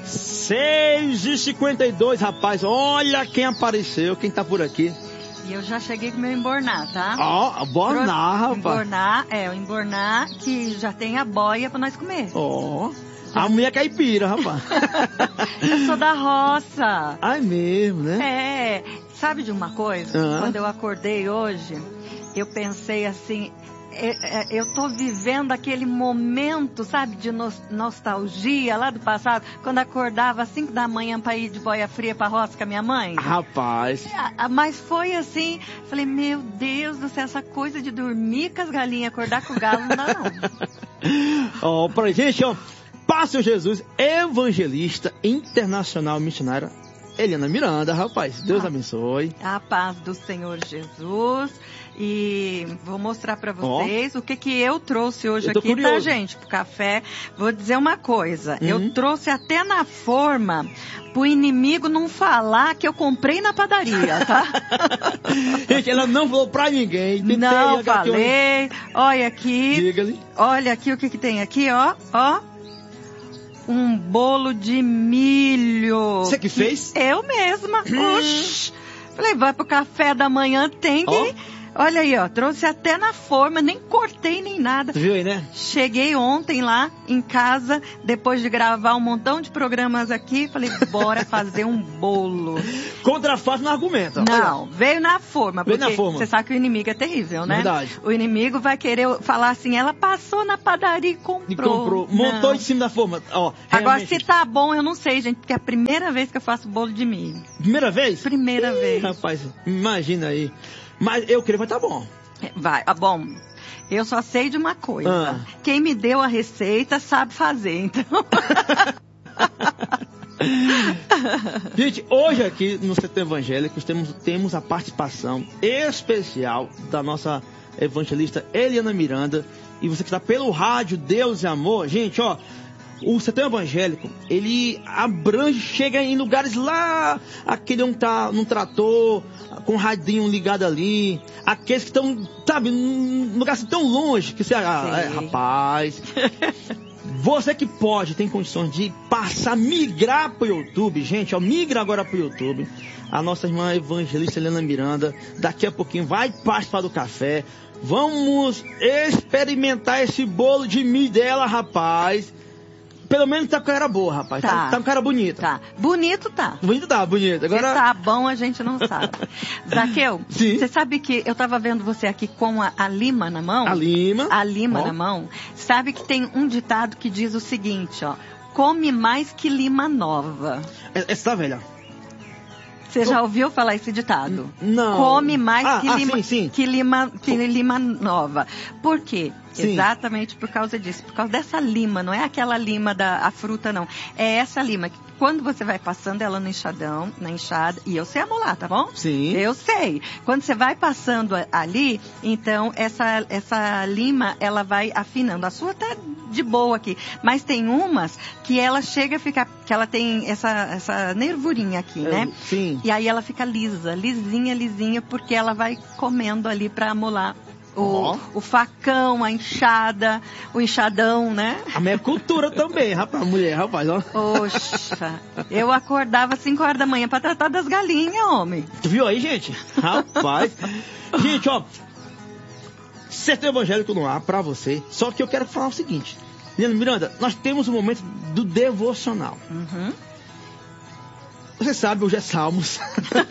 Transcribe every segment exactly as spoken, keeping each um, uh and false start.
seis e cinquenta e dois, rapaz. Olha quem apareceu, quem tá por aqui. E eu já cheguei com o meu embornar, tá? Ó, oh, bornar, rapaz. Embornar, é, o embornar que já tem a boia pra nós comer. Ó, oh, a mulher caipira, rapaz. Eu sou da roça. Ai, mesmo, né? É, sabe de uma coisa? Ah. Quando eu acordei hoje, eu pensei assim... Eu tô vivendo aquele momento, sabe, de nostalgia lá do passado, quando acordava às cinco da manhã pra ir de boia fria pra roça com a minha mãe. Rapaz. Mas foi assim, falei, meu Deus do céu, essa coisa de dormir com as galinhas, acordar com o galo, não dá não. Ó, oh, pra gente, ó, Pastor Jesus, evangelista internacional missionária, Eliana Miranda, rapaz, Deus ah, abençoe. A paz do Senhor Jesus. E vou mostrar pra vocês oh. o que que eu trouxe hoje eu aqui, curioso. Tá, gente? Pro café. Vou dizer uma coisa. Uhum. Eu trouxe até na forma pro inimigo não falar que eu comprei na padaria, tá? Gente, ela não falou pra ninguém. Tentei, não falei. Olha aqui. Diga-lhe. Olha aqui o que que tem aqui, ó. Ó. Um bolo de milho. Você que fez? Eu mesma. Oxi. Falei, vai pro café da manhã, tem que... Oh. Olha aí, ó, trouxe até na forma, nem cortei nem nada. Viu aí, né? Cheguei ontem lá em casa, depois de gravar um montão de programas aqui, falei, bora fazer um bolo. Contra a face não argumenta. Não, olha. Veio na forma, veio porque na forma. Você sabe que o inimigo é terrível, né? Verdade. O inimigo vai querer falar assim, ela passou na padaria e comprou. E comprou, montou não. em cima da forma. Ó, agora, se tá bom, eu não sei, gente, porque é a primeira vez que eu faço bolo de milho. Primeira vez? Primeira Ih, vez. Rapaz, imagina aí. Mas eu creio que vai estar bom. Vai, ah, bom, eu só sei de uma coisa. Ah. Quem me deu a receita sabe fazer, então... Gente, hoje aqui no Setor Evangélico temos, temos a participação especial da nossa evangelista Eliana Miranda. E você que está pelo rádio Deus e Amor, gente, ó... O setor evangélico, ele abrange, chega em lugares lá, aquele um tá num trator, com um radinho ligado ali, aqueles que estão, sabe, num lugar assim tão longe, que você, ah, é, rapaz, você que pode, tem condições de passar, migrar pro YouTube, gente, ó, migra agora pro YouTube, a nossa irmã evangelista Eliana Miranda, daqui a pouquinho vai participar do café, vamos experimentar esse bolo de milho dela, rapaz. Pelo menos tá com cara boa, rapaz. Tá, tá, tá com cara bonita. Tá. Bonito tá. Bonito tá, bonito. Agora... Se tá bom, a gente não sabe. Zaqueu, você sabe que eu tava vendo você aqui com a, a lima na mão? A lima. A lima ó. na mão. Sabe que tem um ditado que diz o seguinte, ó. Come mais que lima nova. Essa tá velha. Você já ouviu falar esse ditado? Não. Come mais ah, que, ah, lima, sim, sim. que, lima, que lima nova. Por quê? Sim. Exatamente por causa disso. Por causa dessa lima. Não é aquela lima da a fruta, não. É essa lima. Que quando você vai passando ela no enxadão, na enxada... E eu sei amolar, tá bom? Sim. Eu sei. Quando você vai passando ali, então essa, essa lima, ela vai afinando. A sua tá de boa aqui. Mas tem umas que ela chega a ficar... Que ela tem essa, essa nervurinha aqui, é, né? Sim. E aí ela fica lisa, lisinha, lisinha, porque ela vai comendo ali pra amolar o, oh. o facão, a enxada, o enxadão, né? A minha cultura também, rapaz, mulher, rapaz, ó. Poxa, eu acordava às cinco horas da manhã pra tratar das galinhas, homem. Tu viu aí, gente? Rapaz. Gente, ó, Setor Evangélico no ar pra você, só que eu quero falar o seguinte. Eliana Miranda, nós temos um momento do devocional. Uhum. Você sabe, hoje é Salmos.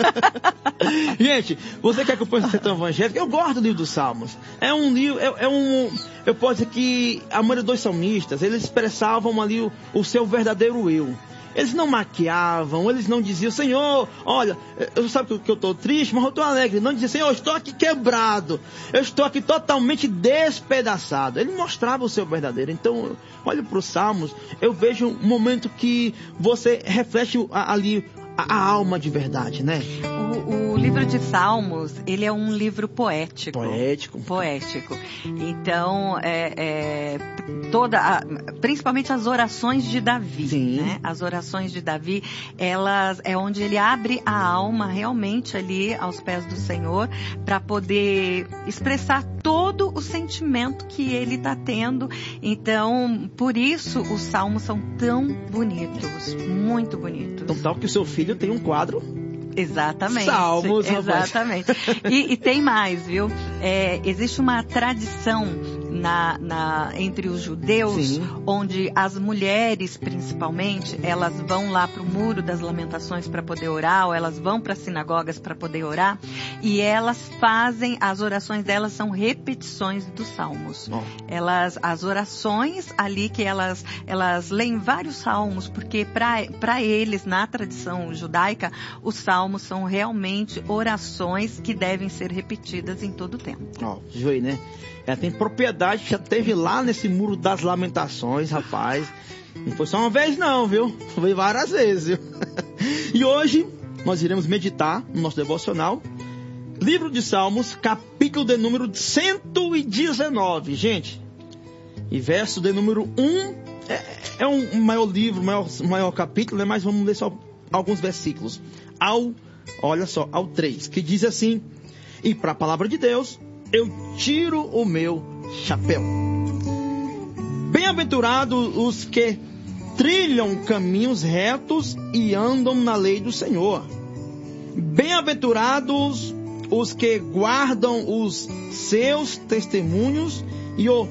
Gente, você que acompanha o Setor Evangélico, eu gosto do livro dos Salmos. É um livro, é, é um... Eu posso dizer que a maioria dos salmistas, eles expressavam ali o, o seu verdadeiro eu. Eles não maquiavam, eles não diziam, Senhor, olha, eu sabe que eu estou triste, mas eu estou alegre. Não dizia, Senhor, eu estou aqui quebrado, eu estou aqui totalmente despedaçado. Ele mostrava o seu verdadeiro. Então, olha para os Salmos, eu vejo um momento que você reflete ali a, a alma de verdade, né? O, o livro de Salmos, ele é um livro poético. Poético. Poético. Então, é, é, toda, a, principalmente as orações de Davi, Sim. né? As orações de Davi, elas é onde ele abre a alma realmente ali aos pés do Senhor para poder expressar todo o sentimento que ele está tendo. Então, por isso os salmos são tão bonitos, muito muito bonitos. Então, tal que o seu filho tem um quadro. Exatamente. Salmos, exatamente. E, e tem mais, viu? É, existe uma tradição na, na, entre os judeus, Sim. onde as mulheres, principalmente, elas vão lá para o Muro das Lamentações para poder orar, ou elas vão para as sinagogas para poder orar, e elas fazem, as orações delas são repetições dos salmos. Oh. Elas, as orações ali que elas, elas leem vários salmos, porque para eles, na tradição judaica, os salmos são realmente orações que devem ser repetidas em todo o tempo. Ó, oh, viu aí, né? Ela tem propriedade, já teve lá nesse Muro das Lamentações, rapaz. Não foi só uma vez não, viu? Foi várias vezes, viu? E hoje nós iremos meditar no nosso devocional, livro de Salmos, capítulo de número cento e dezenove, gente. E verso de número um, é, é um maior livro, maior, maior capítulo, né? Mas vamos ler só alguns versículos. Ao, olha só, ao três, que diz assim: e para a palavra de Deus, eu tiro o meu chapéu. Bem-aventurados os que trilham caminhos retos e andam na lei do Senhor. Bem-aventurados os que guardam os seus testemunhos e o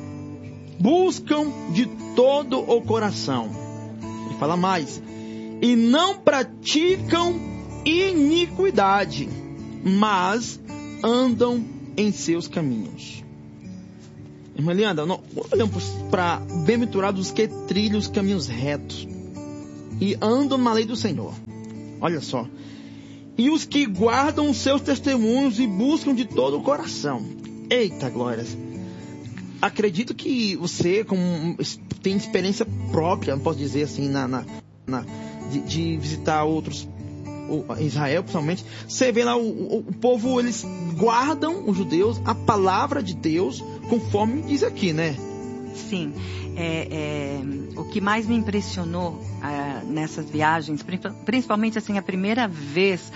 buscam de todo o coração. Ele fala mais: e não praticam iniquidade, mas andam em seus caminhos. Irmã Leandra, nós olhamos para bem-aventurados os que trilham os caminhos retos e andam na lei do Senhor. Olha só. E os que guardam os seus testemunhos e buscam de todo o coração. Eita, glórias. Acredito que você, como tem experiência própria, não posso dizer assim, na, na, na de, de visitar outros, Israel principalmente, você vê lá o, o, o povo, eles guardam, os judeus, a palavra de Deus, conforme diz aqui, né? Sim. É, é, o que mais me impressionou ah, nessas viagens, principalmente assim, a primeira vez,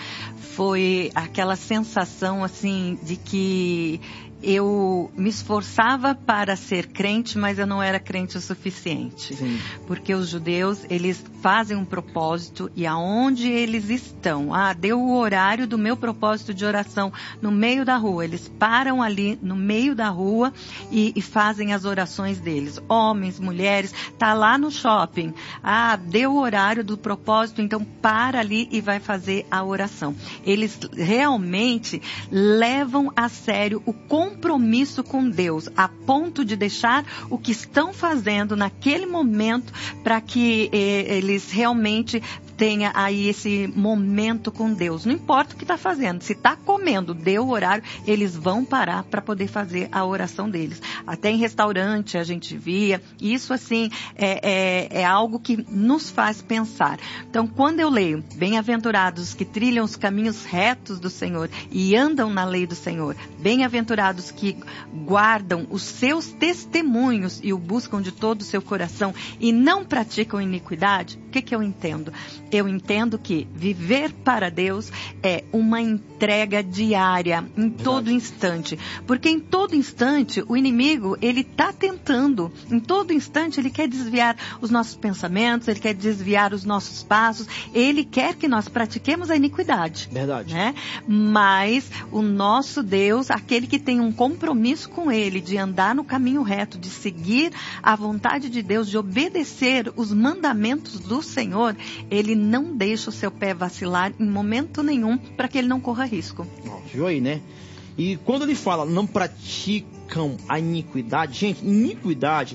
foi aquela sensação assim de que eu me esforçava para ser crente, mas eu não era crente o suficiente. Sim. Porque os judeus, eles fazem um propósito e aonde eles estão, ah, deu o horário do meu propósito de oração no meio da rua. Eles param ali no meio da rua e, e fazem as orações deles. Homens, mulheres, tá lá no shopping. Ah, deu o horário do propósito, então para ali e vai fazer a oração. Eles realmente levam a sério o compromisso com Deus, a ponto de deixar o que estão fazendo naquele momento para que eh, eles realmente tenham aí esse momento com Deus. Não importa o que está fazendo, se está comendo, deu o horário, eles vão parar para poder fazer a oração deles. Até em restaurante a gente via, isso assim é, é, é algo que nos faz pensar. Então, quando eu leio, bem-aventurados que trilham os caminhos retos do Senhor e andam na lei do Senhor, bem-aventurados que guardam os seus testemunhos e o buscam de todo o seu coração e não praticam iniquidade, o que que eu entendo? Eu entendo que viver para Deus é uma entrega diária, em Verdade. Todo instante. Porque em todo instante, o inimigo, ele está tentando, em todo instante, ele quer desviar os nossos pensamentos, ele quer desviar os nossos passos, ele quer que nós pratiquemos a iniquidade. Verdade. Né? Mas o nosso Deus, aquele que tem um compromisso com ele, de andar no caminho reto, de seguir a vontade de Deus, de obedecer os mandamentos do Senhor, ele não deixa o seu pé vacilar em momento nenhum para que ele não corra risco. Viu aí, né? E quando ele fala não praticam a iniquidade, gente, iniquidade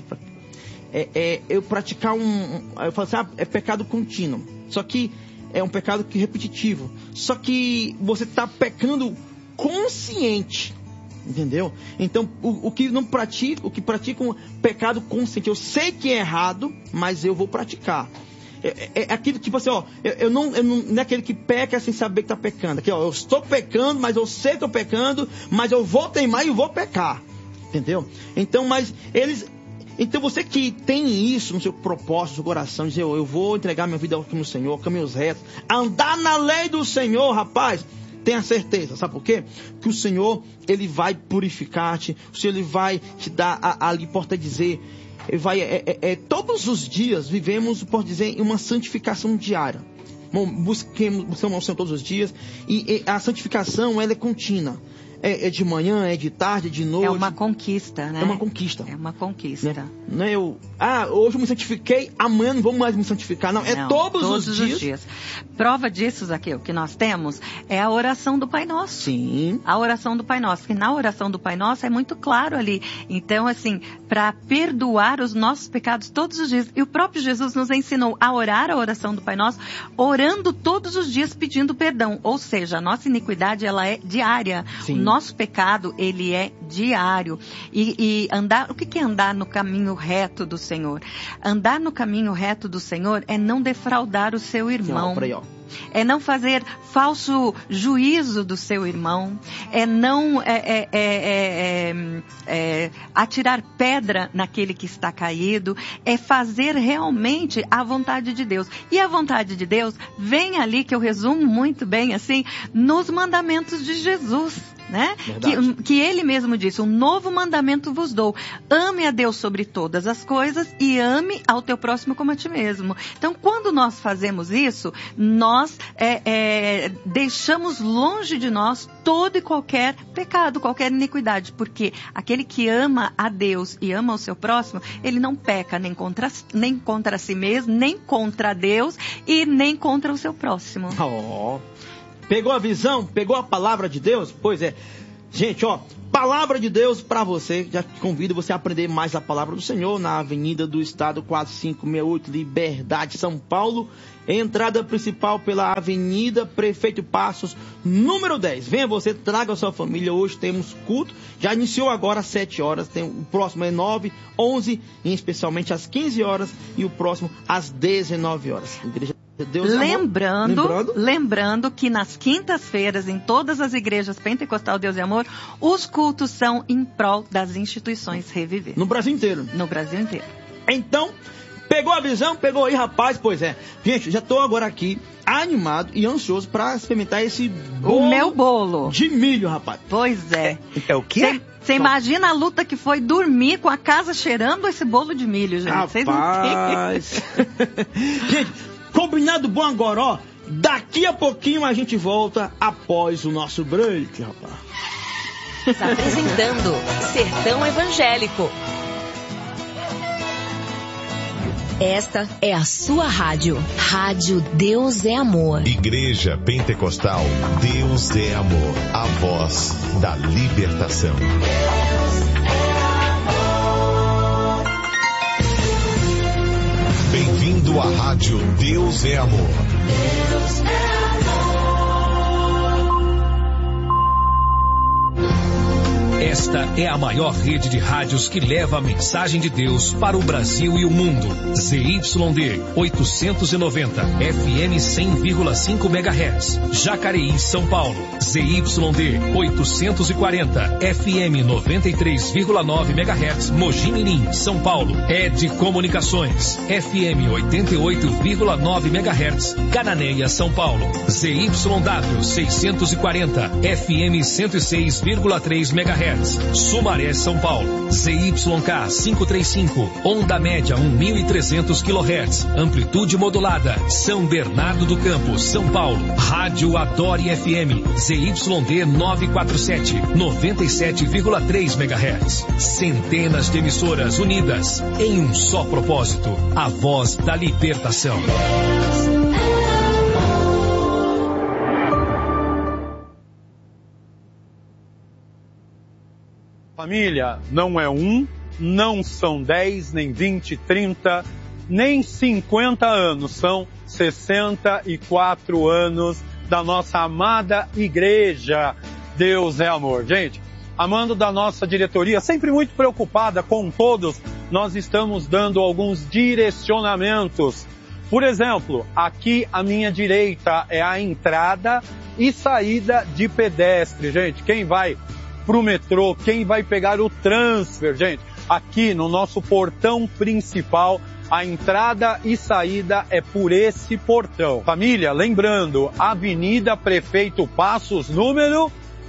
é, é eu praticar um, eu falo assim, ah, é pecado contínuo. Só que é um pecado que repetitivo. Só que você está pecando consciente. Entendeu? Então, o, o que não pratica, o que pratica um pecado consciente, eu sei que é errado, mas eu vou praticar. É, é, é aquilo tipo assim, ó, eu, eu, não, eu não, não é aquele que peca sem saber que está pecando. Aqui, ó, eu estou pecando, mas eu sei que estou pecando, mas eu vou teimar e vou pecar. Entendeu? Então, mas eles... Então você que tem isso no seu propósito, no seu coração, dizer, eu vou entregar minha vida ao meu Senhor, caminhos retos, andar na lei do Senhor, rapaz, tenha certeza, sabe por quê? Que o Senhor, ele vai purificar-te, o Senhor, ele vai te dar, ali pode dizer, vai, é, é, é, todos os dias vivemos, por dizer, uma santificação diária. Busquemos, buscamos o Senhor todos os dias, e, e a santificação, ela é contínua. É, é de manhã, é de tarde, é de noite. É uma conquista, né? É uma conquista. É uma conquista. Né? Não é eu, ah, hoje eu me santifiquei, amanhã não vou mais me santificar. Não, é não, todos, todos os, dias. os dias. Prova disso, Zaqueu, que nós temos, é a oração do Pai Nosso. Sim. A oração do Pai Nosso. Que na oração do Pai Nosso é muito claro ali. Então, assim, para perdoar os nossos pecados todos os dias. E o próprio Jesus nos ensinou a orar a oração do Pai Nosso, orando todos os dias pedindo perdão. Ou seja, a nossa iniquidade, ela é diária. Sim. Nosso pecado, ele é diário. E, e andar, o que é andar no caminho reto do Senhor? Andar no caminho reto do Senhor é não defraudar o seu irmão. Não, aí, ó. É não fazer falso juízo do seu irmão. É não é, é, é, é, é, atirar pedra naquele que está caído. É fazer realmente a vontade de Deus. E a vontade de Deus vem ali, que eu resumo muito bem assim, nos mandamentos de Jesus. Né? Que, que ele mesmo disse, um novo mandamento vos dou, ame a Deus sobre todas as coisas e ame ao teu próximo como a ti mesmo. Então, quando nós fazemos isso, nós é, é, deixamos longe de nós todo e qualquer pecado, qualquer iniquidade, porque aquele que ama a Deus e ama o seu próximo, ele não peca nem contra, nem contra si mesmo, nem contra Deus e nem contra o seu próximo. Oh. Pegou a visão? Pegou a palavra de Deus? Pois é. Gente, ó, palavra de Deus para você. Já convido você a aprender mais a palavra do Senhor na Avenida do Estado quatro cinco seis oito, Liberdade, São Paulo. Entrada principal pela Avenida Prefeito Passos, número dez. Venha você, traga a sua família. Hoje temos culto. Já iniciou agora às sete horas. Tem, o próximo é nove, onze, e especialmente às quinze horas. E o próximo às dezenove horas. Igreja Deus lembrando, lembrando, lembrando que nas quintas-feiras, em todas as igrejas Pentecostal Deus e Amor, os cultos são em prol das instituições Reviver. No Brasil inteiro. No Brasil inteiro. Então, pegou a visão? Pegou aí, rapaz? Pois é. Gente, já estou agora aqui animado e ansioso para experimentar esse bolo. O meu bolo. De milho, rapaz. Pois é. É, é o quê? Você imagina a luta que foi dormir com a casa cheirando esse bolo de milho, gente. Vocês não têm. Gente, combinado bom agora, ó. Daqui a pouquinho a gente volta após o nosso break, rapaz. Está apresentando Sertão Evangélico. Esta é a sua rádio. Rádio Deus é Amor. Igreja Pentecostal Deus é Amor. A voz da libertação. Bem-vindo à rádio Deus é Amor. Deus é amor. Esta é a maior rede de rádios que leva a mensagem de Deus para o Brasil e o mundo. Z Y D oitocentos e noventa, F M cem vírgula cinco megahertz, Jacareí, São Paulo. Z Y D oitocentos e quarenta, F M noventa e três vírgula nove megahertz, Mogi Mirim, São Paulo. Ed Comunicações, F M oitenta e oito vírgula nove megahertz, Cananéia, São Paulo. Z Y W seiscentos e quarenta, F M cento e seis vírgula três megahertz, Sumaré, São Paulo. Z Y K quinhentos e trinta e cinco, onda média mil e trezentos quilohertz, amplitude modulada, São Bernardo do Campo, São Paulo. Rádio Adore F M, Z Y D novecentos e quarenta e sete, noventa e sete vírgula três megahertz. Centenas de emissoras unidas em um só propósito, a voz da libertação. Família, não é um, não são dez, nem vinte, trinta, nem cinquenta anos. São sessenta e quatro anos da nossa amada igreja. Deus é amor. Gente, amando da nossa diretoria, sempre muito preocupada com todos, nós estamos dando alguns direcionamentos. Por exemplo, aqui à minha direita é a entrada e saída de pedestre. Gente, quem vai pro metrô, quem vai pegar o transfer, gente, aqui no nosso portão principal, a entrada e saída é por esse portão. Família, lembrando, Avenida Prefeito Passos, número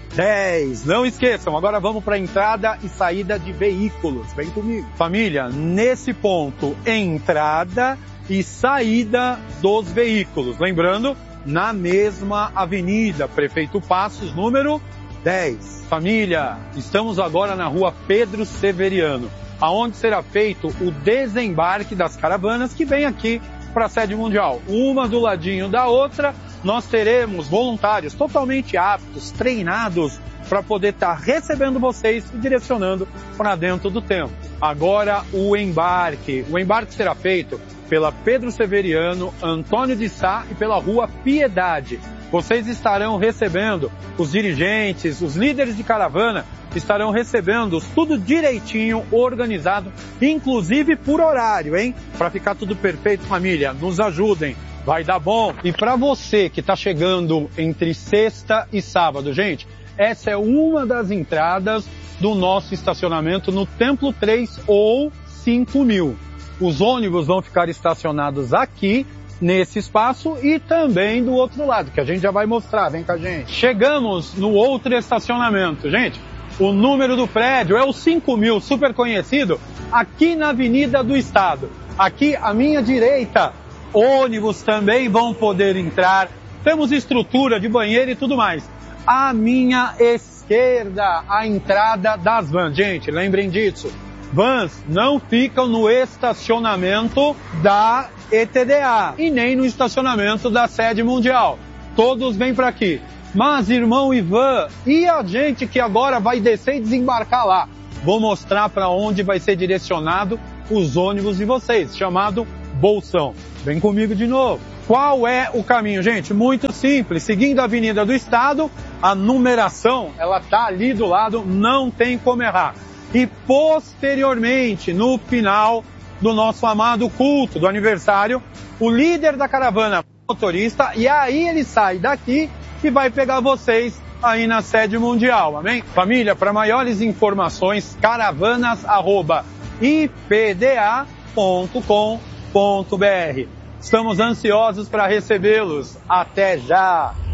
dez. Não esqueçam, agora vamos para a entrada e saída de veículos. Vem comigo. Família, nesse ponto, entrada e saída dos veículos. Lembrando, na mesma avenida, Prefeito Passos, número dez. Família, estamos agora na rua Pedro Severiano, aonde será feito o desembarque das caravanas que vem aqui para a sede mundial. Uma do ladinho da outra, nós teremos voluntários totalmente aptos, treinados, para poder estar tá recebendo vocês e direcionando para dentro do templo. Agora o embarque. O embarque será feito pela Pedro Severiano, Antônio de Sá e pela rua Piedade. Vocês estarão recebendo, os dirigentes, os líderes de caravana, estarão recebendo tudo direitinho, organizado, inclusive por horário, hein? Para ficar tudo perfeito, família, nos ajudem, vai dar bom. E para você que está chegando entre sexta e sábado, gente, essa é uma das entradas do nosso estacionamento no Templo três ou cinco mil. Os ônibus vão ficar estacionados aqui, nesse espaço e também do outro lado, que a gente já vai mostrar, vem com a gente. Chegamos no outro estacionamento, gente. O número do prédio é o cinco mil, super conhecido, aqui na Avenida do Estado. Aqui à minha direita, ônibus também vão poder entrar, temos estrutura de banheiro e tudo mais. À minha esquerda, a entrada das vans. Gente, lembrem disso. Vans não ficam no estacionamento da E T D A e nem no estacionamento da sede mundial. Todos vêm para aqui. Mas, irmão Ivan, e a gente que agora vai descer e desembarcar lá? Vou mostrar para onde vai ser direcionado os ônibus de vocês, chamado Bolsão. Vem comigo de novo. Qual é o caminho, gente? Muito simples. Seguindo a Avenida do Estado, a numeração, ela tá ali do lado, não tem como errar. E posteriormente, no final do nosso amado culto do aniversário, o líder da caravana, motorista, e aí ele sai daqui e vai pegar vocês aí na sede mundial, amém? Família, para maiores informações, caravanas arroba i p d a ponto com ponto b r. Estamos ansiosos para recebê-los. Até já!